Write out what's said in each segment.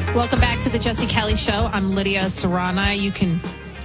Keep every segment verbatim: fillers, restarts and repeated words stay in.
Welcome back to the Jesse Kelly Show. I'm Lydia Serrana. You can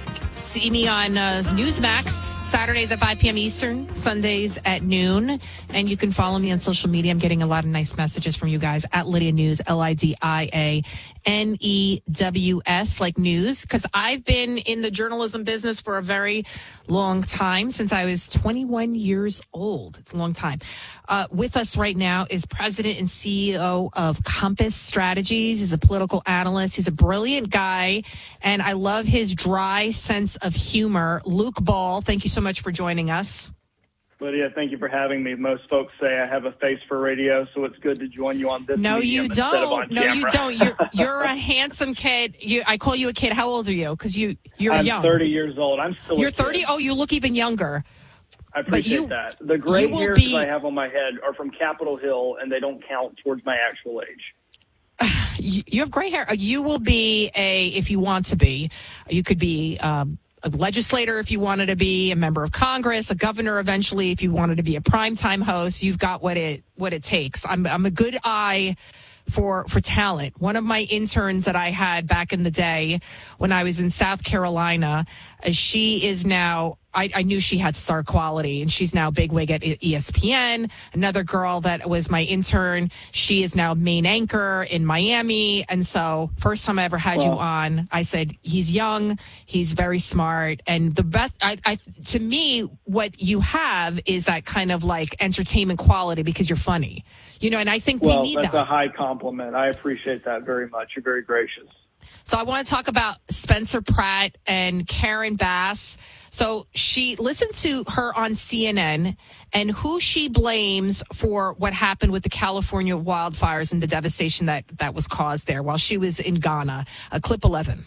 see me on uh, Newsmax, Saturdays at five p.m. Eastern, Sundays at noon. And you can follow me on social media. I'm getting a lot of nice messages from you guys at Lydia News, L I D I A N E W S, like news, because I've been in the journalism business for a very long time, since I was twenty-one years old. It's a long time. Uh, with us right now is President and C E O of Compass Strategies. He's a political analyst. He's a brilliant guy, and I love his dry sense of humor. Luke Ball, thank you so much for joining us. Lydia, thank you for having me. Most folks say I have a face for radio, so it's good to join you on this. No, medium you instead of on don't. No, camera. you don't. You're you're a handsome kid. You, I call you a kid. How old are you? Because you you're I'm young. thirty years old. I'm still. You're a kid. thirty. Oh, you look even younger. I appreciate you, that. The gray you will hairs be, that I have on my head are from Capitol Hill, and they don't count towards my actual age. You, you have gray hair. You will be a, if you want to be, you could be um, a legislator if you wanted to be, a member of Congress, a governor eventually if you wanted to be a primetime host. You've got what it what it takes. I'm I'm a good eye for for talent. One of my interns that I had back in the day when I was in South Carolina, uh, she is now, I, I knew she had star quality, and she's now bigwig at E S P N. Another girl that was my intern, she is now main anchor in Miami. And so first time I ever had well, you on, I said, he's young, he's very smart. And the best, I, I, to me, what you have is that kind of like entertainment quality because you're funny. You know, and I think well, we need that's that. That's a high compliment. I appreciate that very much. You're very gracious. So I want to talk about Spencer Pratt and Karen Bass. So she listened to her on C N N and who she blames for what happened with the California wildfires and the devastation that, that was caused there while she was in Ghana. Uh, clip eleven.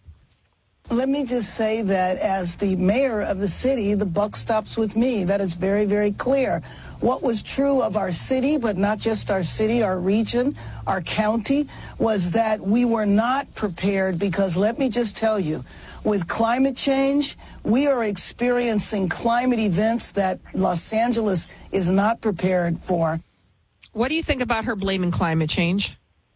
Let me just say that as the mayor of the city, the buck stops with me. That is very, very clear. What was true of our city, but not just our city, our region, our county, was that we were not prepared because let me just tell you, with climate change, we are experiencing climate events that Los Angeles is not prepared for. What do you think about her blaming climate change?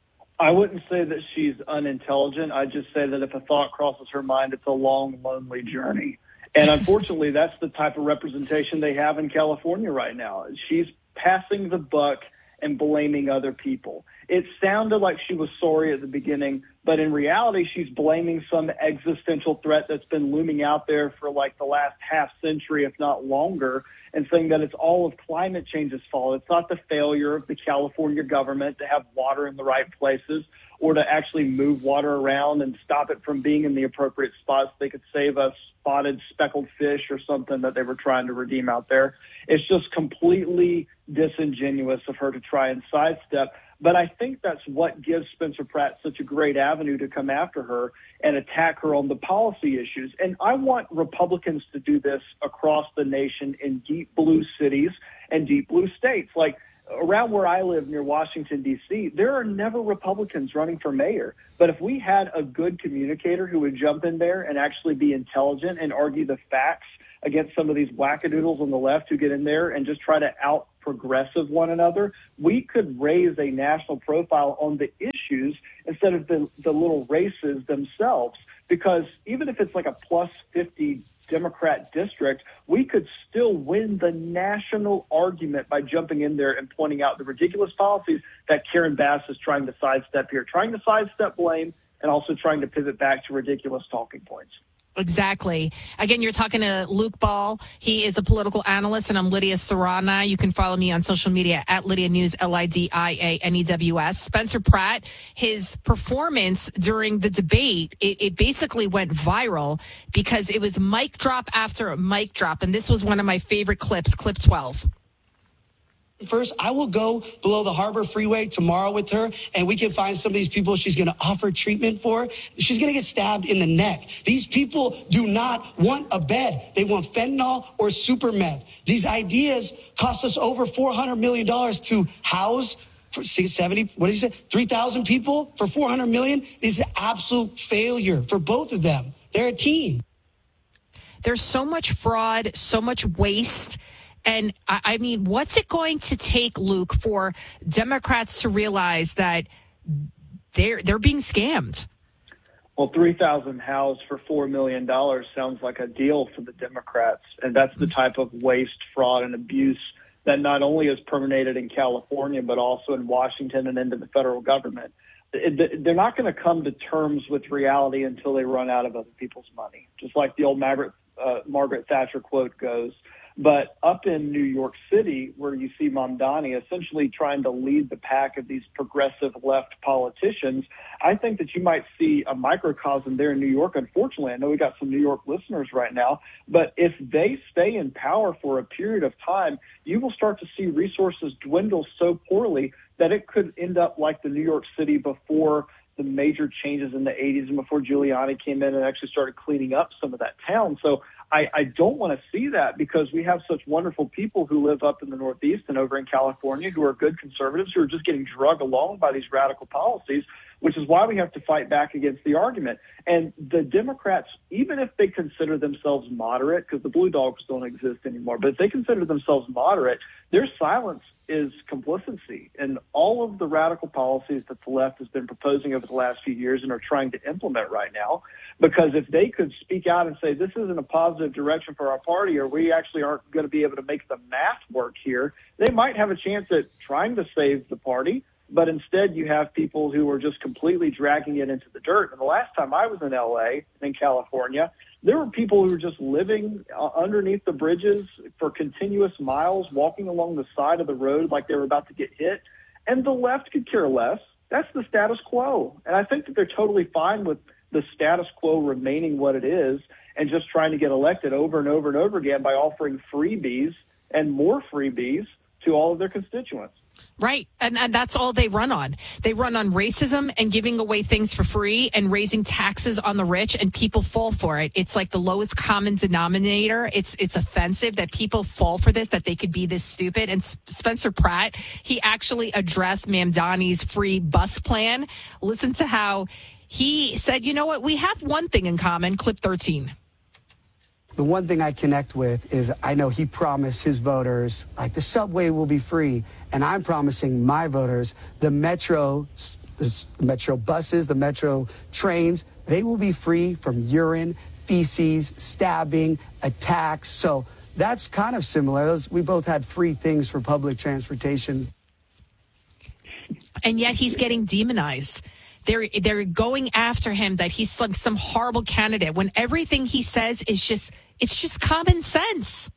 I wouldn't say that she's unintelligent. I'd just say that if a thought crosses her mind, it's a long, lonely journey. And unfortunately, that's the type of representation they have in California right now. She's passing the buck and blaming other people. It sounded like she was sorry at the beginning, but in reality, she's blaming some existential threat that's been looming out there for like the last half century, if not longer, and saying that it's all of climate change's fault. It's not the failure of the California government to have water in the right places or to actually move water around and stop it from being in the appropriate spots. They could save a spotted speckled fish or something that they were trying to redeem out there. It's just completely disingenuous of her to try and sidestep. But I think that's what gives Spencer Pratt such a great avenue to come after her and attack her on the policy issues. And I want Republicans to do this across the nation in deep blue cities and deep blue states. Like around where I live near Washington, D C, there are never Republicans running for mayor. But if we had a good communicator who would jump in there and actually be intelligent and argue the facts against some of these wackadoodles on the left who get in there and just try to out progressive one another, we could raise a national profile on the issues instead of the, the little races themselves. Because even if it's like a plus fifty Democrat district, we could still win the national argument by jumping in there and pointing out the ridiculous policies that Karen Bass is trying to sidestep here, trying to sidestep blame and also trying to pivot back to ridiculous talking points. Exactly. Again, you're talking to Luke Ball. He is a political analyst, and I'm Lydia Serrana. You can follow me on social media at Lydia News, L I D I A N E W S. Spencer Pratt, his performance during the debate, it, it basically went viral because it was mic drop after mic drop, and this was one of my favorite clips, clip twelve. First, I will go below the Harbor Freeway tomorrow with her, and we can find some of these people she's going to offer treatment for. She's going to get stabbed in the neck. These people do not want a bed. They want fentanyl or super meth. These ideas cost us over four hundred million dollars to house for seventy, what did you say, three thousand people for four hundred million dollars. This is an absolute failure for both of them. They're a team. There's so much fraud, so much waste. And I mean, what's it going to take, Luke, for Democrats to realize that they're they're being scammed. Well, three thousand housed for four million dollars sounds like a deal for the Democrats. And that's the type of waste, fraud, and abuse that not only is permeated in California, but also in Washington and into the federal government. They're not going to come to terms with reality until they run out of other people's money, just like the old Margaret, uh, Margaret Thatcher quote goes. But up in New York City, where you see Mamdani essentially trying to lead the pack of these progressive left politicians, I think that you might see a microcosm there in New York. Unfortunately, I know we got some New York listeners right now, but if they stay in power for a period of time, you will start to see resources dwindle so poorly that it could end up like the New York City before the major changes in the eighties and before Giuliani came in and actually started cleaning up some of that town. So I, I don't want to see that, because we have such wonderful people who live up in the Northeast and over in California who are good conservatives who are just getting drug along by these radical policies, which is why we have to fight back against the argument. And the Democrats, even if they consider themselves moderate, because the blue dogs don't exist anymore, but if they consider themselves moderate, their silence is complicity in all of the radical policies that the left has been proposing over the last few years and are trying to implement right now. Because if they could speak out and say, this isn't a positive direction for our party, or we actually aren't going to be able to make the math work here, they might have a chance at trying to save the party. But instead, you have people who are just completely dragging it into the dirt. And the last time I was in L A, in California, there were people who were just living uh, underneath the bridges for continuous miles, walking along the side of the road like they were about to get hit. And the left could care less. That's the status quo. And I think that they're totally fine with the status quo remaining what it is and just trying to get elected over and over and over again by offering freebies and more freebies to all of their constituents. Right. And, and that's all they run on. They run on racism and giving away things for free and raising taxes on the rich, and people fall for it. It's like the lowest common denominator. It's it's offensive that people fall for this, that they could be this stupid. And Spencer Pratt, he actually addressed Mamdani's free bus plan. Listen to how he said, you know what, we have one thing in common, clip thirteen. The one thing I connect with is I know he promised his voters, like, the subway will be free. And I'm promising my voters the metro, the metro buses, the metro trains, they will be free from urine, feces, stabbing, attacks. So that's kind of similar. Those, we both had free things for public transportation. And yet he's getting demonized. They're they're going after him that he's some, some horrible candidate when everything he says is just, it's just common sense.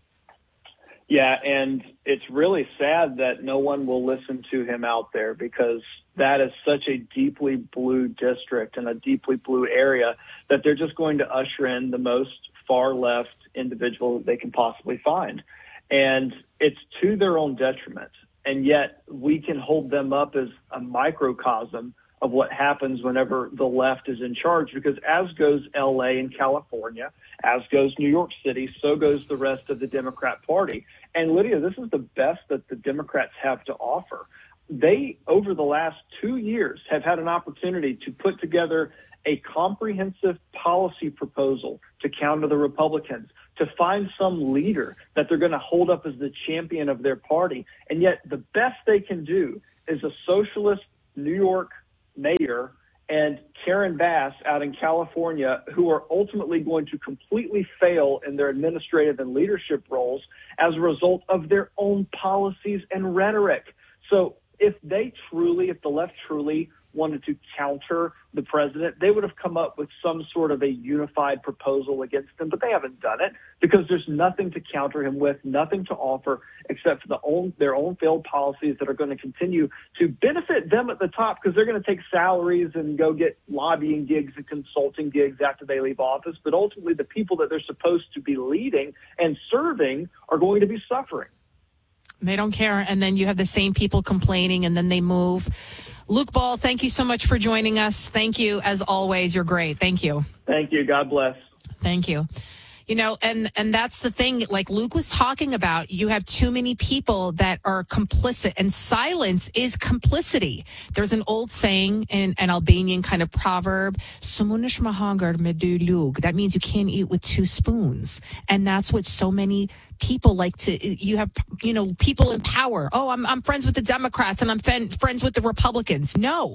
Yeah, and it's really sad that no one will listen to him out there, because that is such a deeply blue district and a deeply blue area that they're just going to usher in the most far-left individual that they can possibly find. And it's to their own detriment. And yet we can hold them up as a microcosm of what happens whenever the left is in charge, because as goes L A and California, as goes New York City, so goes the rest of the Democrat Party. And Lydia, this is the best that the Democrats have to offer. They, over the last two years, have had an opportunity to put together a comprehensive policy proposal to counter the Republicans, to find some leader that they're going to hold up as the champion of their party. And yet the best they can do is a socialist New York mayor and Karen Bass out in California, who are ultimately going to completely fail in their administrative and leadership roles as a result of their own policies and rhetoric. So if they truly, if the left truly wanted to counter the president, they would have come up with some sort of a unified proposal against him, but they haven't done it because there's nothing to counter him with, nothing to offer except for the own, their own failed policies that are going to continue to benefit them at the top, because they're going to take salaries and go get lobbying gigs and consulting gigs after they leave office. But ultimately, the people that they're supposed to be leading and serving are going to be suffering. They don't care. And then you have the same people complaining, and then they move. Luke Ball, thank you so much for joining us. Thank you, as always. You're great. Thank you. Thank you. God bless. Thank you. You know, and, and that's the thing, like Luke was talking about, you have too many people that are complicit, and silence is complicity. There's an old saying, in an Albanian kind of proverb, "Sumunesh mahangar me dy lug." That means you can't eat with two spoons. And that's what so many people like to, you have, you know, people in power. Oh, I'm, I'm friends with the Democrats and I'm fen- friends with the Republicans. No,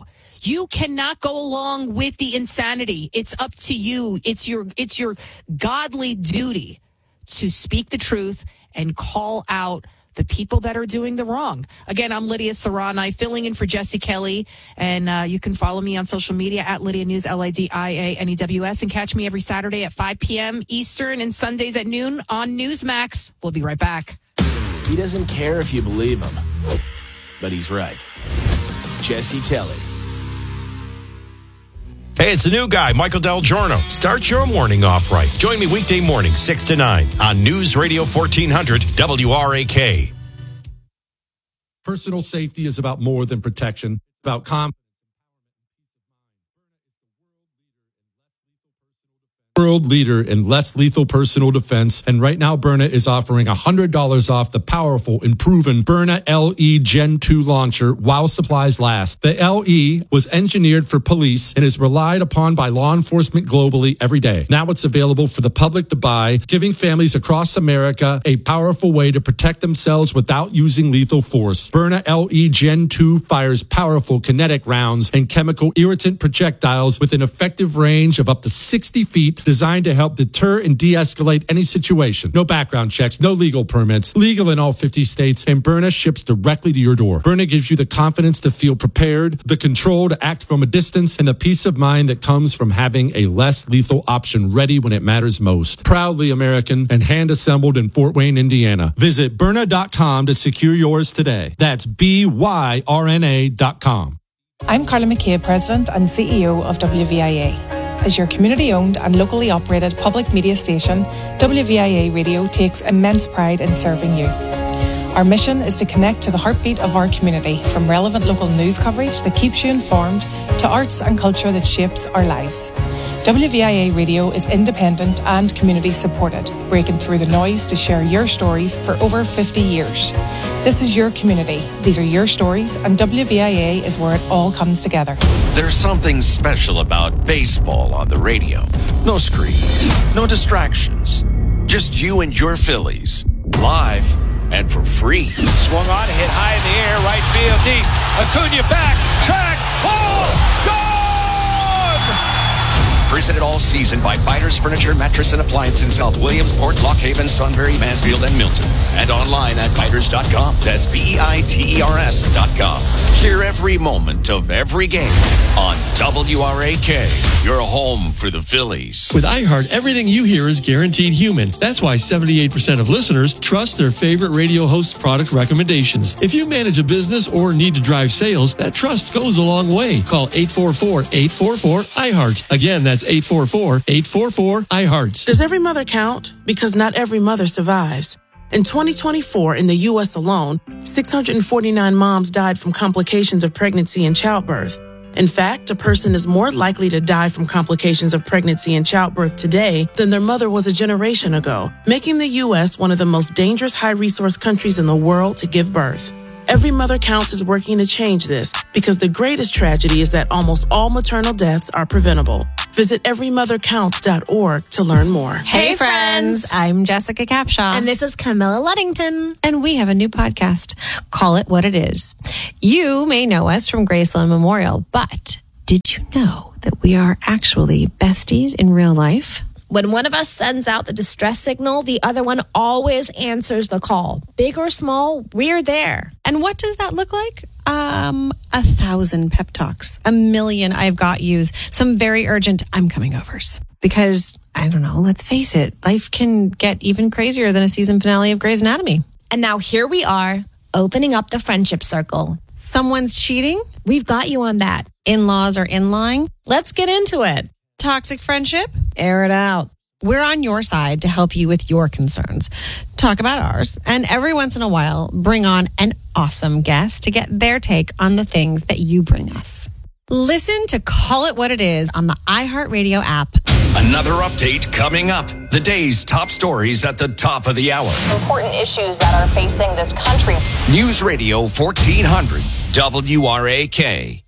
You cannot go along with the insanity. It's up to you. It's your it's your godly duty to speak the truth and call out the people that are doing the wrong. Again, I'm Lydia Serrani, filling in for Jesse Kelly, and uh, you can follow me on social media at Lydia News, L I D I A N E W S, and catch me every Saturday at five p.m. Eastern and Sundays at noon on Newsmax. We'll be right back. He doesn't care if you believe him, but he's right. Jesse Kelly. Hey, it's the new guy, Michael Del Giorno. Start your morning off right. Join me weekday morning, six to nine on News Radio fourteen hundred W R A K. Personal safety is about more than protection, about confidence. World leader in less lethal personal defense, and right now Byrna is offering one hundred dollars off the powerful and proven Byrna L E Gen two launcher while supplies last. The L E was engineered for police and is relied upon by law enforcement globally every day. Now it's available for the public to buy, giving families across America a powerful way to protect themselves without using lethal force. Byrna L E Gen two fires powerful kinetic rounds and chemical irritant projectiles with an effective range of up to sixty feet, designed to help deter and de-escalate any situation. No background checks, no legal permits, legal in all fifty states, and Byrna ships directly to your door. Byrna gives you the confidence to feel prepared, the control to act from a distance, and the peace of mind that comes from having a less lethal option ready when it matters most. Proudly American and hand-assembled in Fort Wayne, Indiana. Visit Byrna dot com to secure yours today. That's B Y R N A dot com. I'm Carla McCabe, President and C E O of W V I A. As your community-owned and locally operated public media station, W V I A Radio takes immense pride in serving you. Our mission is to connect to the heartbeat of our community, from relevant local news coverage that keeps you informed to arts and culture that shapes our lives. W V I A Radio is independent and community-supported, breaking through the noise to share your stories for over fifty years. This is your community, these are your stories, and W V I A is where it all comes together. There's something special about baseball on the radio. No screen, no distractions. Just you and your Phillies, live and for free. Swung on, hit high in the air, right field deep. Acuna back, track, oh, gone! Presented all season by Biters Furniture, Mattress, and Appliance in South Williamsport, Lock Haven, Sunbury, Mansfield, and Milton. And online at biters dot com. That's B E I T E R S dot com. Hear every moment of every game on W R A K, your home for the Phillies. With iHeart, everything you hear is guaranteed human. That's why seventy-eight percent of listeners trust their favorite radio host's product recommendations. If you manage a business or need to drive sales, that trust goes a long way. Call eight four four, eight four four, iHeart. Again, that's eight four four, eight four four, iHeart. Does every mother count? Because not every mother survives. In twenty twenty-four, in the U S alone, six hundred forty-nine moms died from complications of pregnancy and childbirth. In fact, a person is more likely to die from complications of pregnancy and childbirth today than their mother was a generation ago, making the U S one of the most dangerous high-resource countries in the world to give birth. Every Mother Counts is working to change this, because the greatest tragedy is that almost all maternal deaths are preventable. Visit every mother counts dot org to learn more. Hey, friends. I'm Jessica Capshaw. And this is Camilla Luddington. And we have a new podcast. Call It What It Is. You may know us from Graceland Memorial, but did you know that we are actually besties in real life? When one of us sends out the distress signal, the other one always answers the call. Big or small, we're there. And what does that look like? Um, a thousand pep talks, a million I've got yous, some very urgent I'm coming overs. Because, I don't know, let's face it, life can get even crazier than a season finale of Grey's Anatomy. And now here we are, opening up the friendship circle. Someone's cheating? We've got you on that. In-laws are in-lying? Let's get into it. Toxic friendship? Air it out. We're on your side to help you with your concerns. Talk about ours. And every once in a while, bring on an awesome guest to get their take on the things that you bring us. Listen to Call It What It Is on the iHeartRadio app. Another update coming up. The day's top stories at the top of the hour. Important issues that are facing this country. News Radio fourteen hundred W R A K.